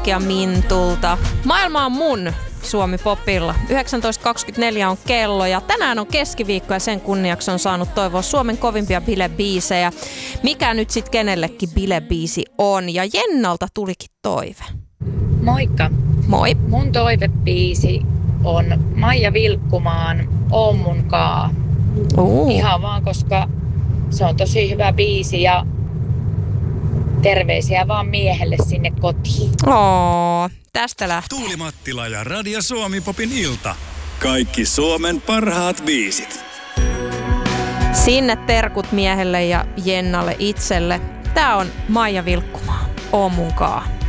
musiikkia Mintulta. Maailma on mun Suomi Popilla. 19.24 on kello ja tänään on keskiviikko ja sen kunniaksi on saanut toivoa Suomen kovimpia bilebiisejä. Mikä nyt sit kenellekin bilebiisi on? Ja Jennalta tulikin toive. Moikka. Moi. Mun toivebiisi on Maija Vilkkumaan Oon mun kaa. Ihan vaan, koska se on tosi hyvä biisi ja terveisiä vaan miehelle sinne kotiin. Tästä lähtee. Tuuli Mattila ja Radio Suomi Popin ilta. Kaikki Suomen parhaat biisit. Sinne terkut miehelle ja Jennalle itselle. Tää on Maija Vilkkumaa. Oon mun kaa.